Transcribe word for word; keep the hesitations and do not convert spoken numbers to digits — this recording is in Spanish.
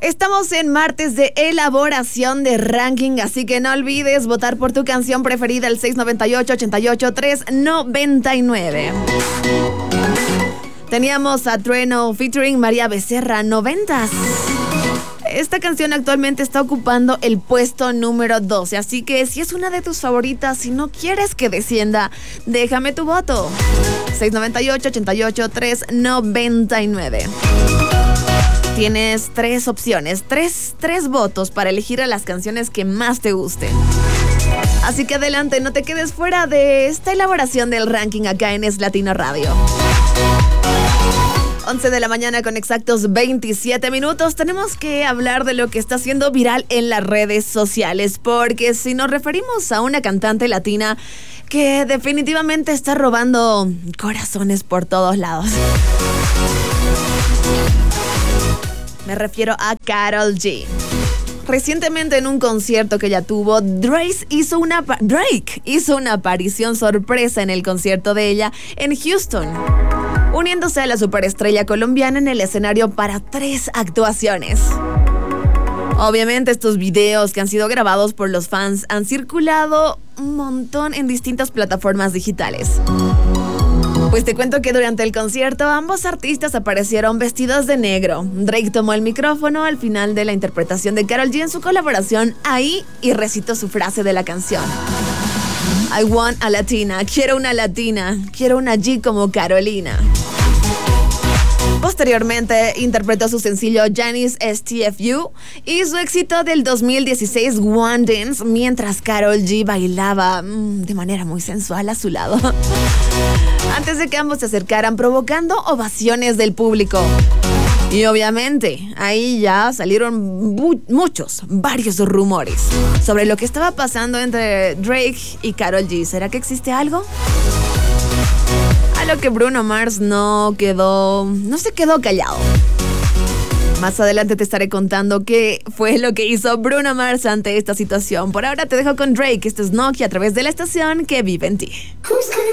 Estamos en martes de elaboración de ranking, así que no olvides votar por tu canción preferida al seis nueve ocho, ocho ocho, tres nueve nueve. Teníamos a Trueno featuring María Becerra, noventas. Esta canción actualmente está ocupando el puesto número doce, así que si es una de tus favoritas y no quieres que descienda, déjame tu voto. seis nueve ocho, ocho ocho, tres nueve nueve. Tienes tres opciones, tres, tres votos para elegir a las canciones que más te gusten. Así que adelante, no te quedes fuera de esta elaboración del ranking acá en Es Latino Radio. once de la mañana con exactos veintisiete minutos. Tenemos que hablar de lo que está siendo viral en las redes sociales, porque si nos referimos a una cantante latina que definitivamente está robando corazones por todos lados, me refiero a Karol G. Recientemente en un concierto que ella tuvo, Drake hizo una, Drake hizo una aparición sorpresa en el concierto de ella en Houston, uniéndose a la superestrella colombiana en el escenario para tres actuaciones. Obviamente estos videos que han sido grabados por los fans han circulado un montón en distintas plataformas digitales. Pues te cuento que durante el concierto ambos artistas aparecieron vestidos de negro. Drake tomó el micrófono al final de la interpretación de Karol G en su colaboración Ahí y recitó su frase de la canción: I want a latina, quiero una latina, quiero una G como Carolina. Posteriormente interpretó su sencillo Janis S T F U y su éxito del dos mil dieciséis One Dance, mientras Karol G bailaba mmm, de manera muy sensual a su lado, antes de que ambos se acercaran, provocando ovaciones del público. Y obviamente ahí ya salieron bu- muchos, varios rumores sobre lo que estaba pasando entre Drake y Karol G. ¿Será que existe algo? A lo que Bruno Mars no quedó, no se quedó callado. Más adelante te estaré contando qué fue lo que hizo Bruno Mars ante esta situación. Por ahora te dejo con Drake. Esto es Nokia a través de la estación que vive en ti.